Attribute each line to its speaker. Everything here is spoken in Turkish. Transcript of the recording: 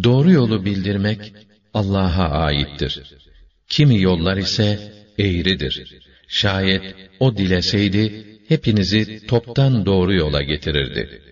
Speaker 1: Doğru yolu bildirmek Allah'a aittir. Kimi yollar ise eğridir. Şayet o dileseydi hepinizi toptan doğru yola getirirdi.